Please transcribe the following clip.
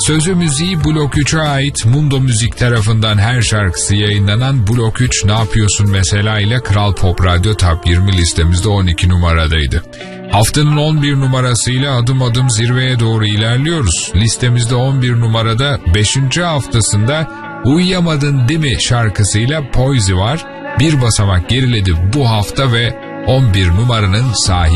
Sözü müziği Blok 3'e ait Mundo Müzik tarafından her şarkısı yayınlanan Blok 3 Ne Yapıyorsun Mesela ile Kral Pop Radyo Top 20 listemizde 12 numaradaydı. Haftanın 11 numarasıyla adım adım zirveye doğru ilerliyoruz. Listemizde 11 numarada 5. haftasında Uyuyamadın Değil Mi şarkısıyla Poise var. Bir basamak geriledi bu hafta ve 11 numaranın sahibi.